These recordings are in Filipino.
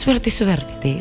Swerte-swerte.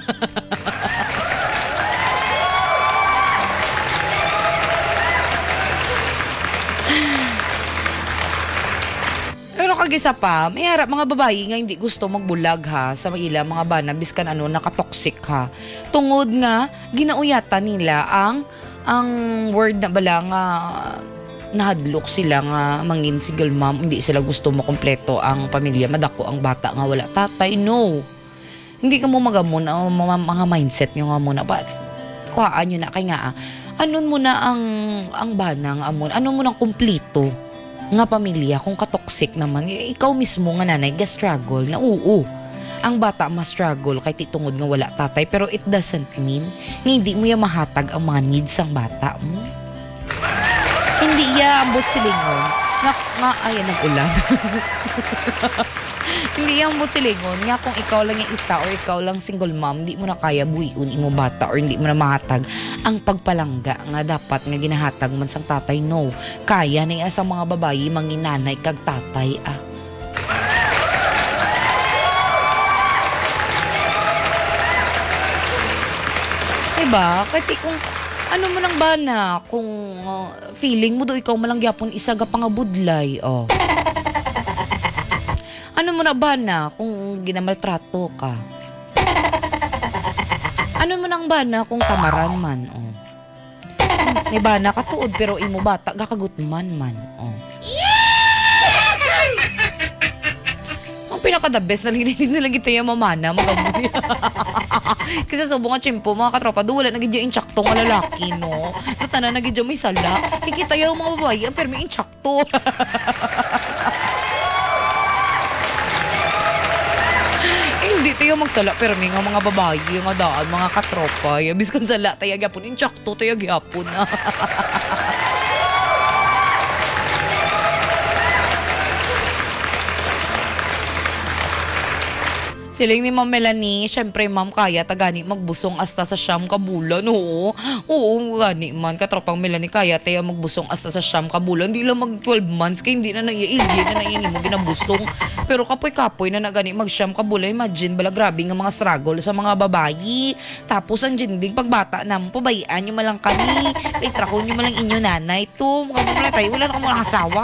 Pero kagisa pa, may harap mga babae nga hindi gusto magbulag ha sa ila mga bana biskan ano nakatoxic ha. Tungod nga ginauyatan nila ang word na bala nga nahadlok sila nga mangin single mom, hindi sila gusto makumpleto ang pamilya, madako ang bata nga wala tatay. No. Hindi ka mo magamon ang mga mindset nyo nga muna. But, kuhaan nyo na kay nga anon mo na ang banang amon, anon mo nang kumplito nga pamilya kung katoxic naman. Ikaw mismo nga nanay ga-struggle na ang bata ma-struggle kay titungod nga wala tatay, pero it doesn't mean nga hindi mo ya mahatag ang mga needs ang bata mo. Hindi ya ambot silingon nga ayan nag-ulan. Hindi yan mo silingon nga kung ikaw lang yung isa or ikaw lang single mom, hindi mo na kaya buhiun imo bata or hindi mo na mahatag ang pagpalangga nga dapat nga ginahatag man sang tatay. No, kaya na asang mga babayi manginanay kag tatay diba? Kasi kung ano mo nang bana kung feeling mo do ikaw malang gyapon isa ga pangabudlay ano mo na ba na kung ginamaltrato ka? Ano mo nang ba na kung tamaran man? May bana ka tuod pero imo bata gakagutman man. Ang pinaka-the best na nilagay tayo mamana, magabuhi. Kasi subong nga tsimpo, mga katropa, wala nagidyo intsakto nga lalaki, no? Natana nagidyo may sala. Kikita yung mga babae, pero may intsakto. Hindi tayo magsala pero may nga mga babae nga daan mga katropa biskan sala tayo gyapon intsakto tayo gyapon Siling ni Ma'am Melanie, syempre ma'am kaya tagani magbusong hasta sa siyam ka bulan. Oo, gani man katropang Melanie kaya tayo magbusong hasta sa siyam ka bulan. Hindi lang mag 12 months kaya hindi na naiigi na naini mo ginabusong. Pero kapoy-kapoy na nagani mag siyam ka bulan. Imagine bala grabe nga mga struggle sa mga babayi. Tapos ang jinding pagbata na mo pabayaan nyo malang kani. Paitrahon nyo malang inyo nanay to. Mukha mo malang tayo, wala na ka mga asawa.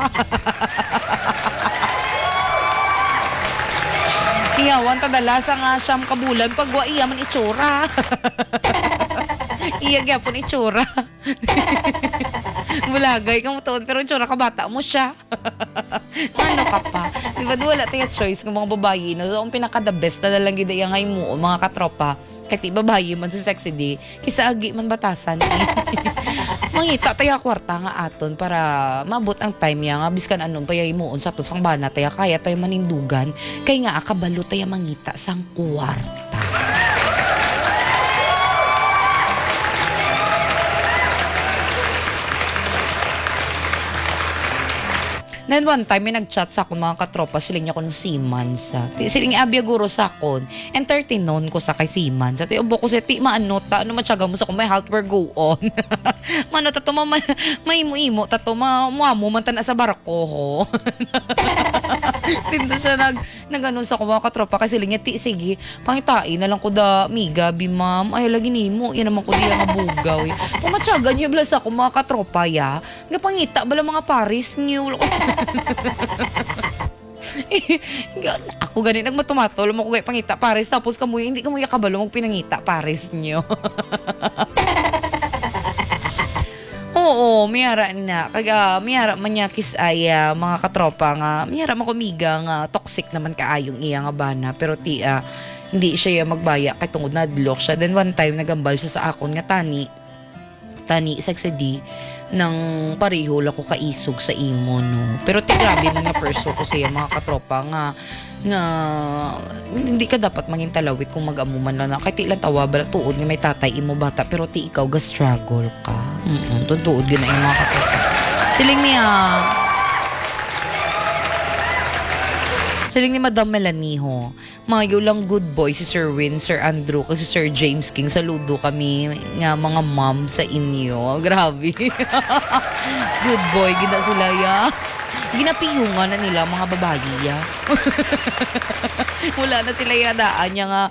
Iyawan tadalas ang siyam kabulan pag wa iya man itsura. Iya gyapon itsura. Bulagay ka mo tuod pero itsura ka bata mo siya. Ano ka pa? Di ba wala tayo choice ng mga babayi no? So ang pinaka-the best na lang gid iya ngay mo mga katropa. Kati babayi man si sexy di kisa agi man batasan. Mangita taya kwarta nga aton para mabot ang time ya nga biskan anon payay muon sa aton sang bana taya kaya tayo manindugan kay nga akabalo taya mangita sang kwarta. Then one time, may nag-chat sa akong mga katropa, siling niya ko nung seaman sa. Siling abya guro sa akon. And 13 noon ko sa kay seaman. Sa tiyo ko sa ti maano ta, ano matyaga mo sa kung may health will go on. Mano tato may imo-imo, tato mo man na sa barko ho. Tinto siya nag-ano sa akong mga katropa, kasi siling niya, ti sige, pangitain na lang ko da, miga, bimam, ay lagi nimo, yan naman ko di ang bugaw. Kung matyaga niyo, bala sa akong mga katropa, ya, pangita, bala mga Paris niyo, ako ganin nagmatumatol mo ko gay pangita pares tapos kamuy hindi kamuy kabalo mong pinangita pares nyo. Oo, miyara na kaga miyara man niya kisay mga katropa nga miyara makumiga nga toxic naman kaayong iya nga bana pero hindi siya magbaya kay tungod na adlok siya. Then one time nagambal siya sa akon nga tani sexy nang pareho lang ko kaisog sa imo no. Pero grabe mga perso ko siya mga katropa nga hindi ka dapat mangin talawit kung mag-amuman lang na kahit ilang tawa bala tuod nga may tatay imo bata pero ti ikaw ga struggle ka. Tuod gina yung mga katropa. Siling ni Madam Melanie ho. Mayo lang good boy si Sir Win, Sir Andrew, kasi Sir James King. Saludo kami nga mga mom sa inyo. Grabe. Good boy, gina sila ya. Ginapiyungan na nila mga babayi ya. Wala na sila yadaan niya nga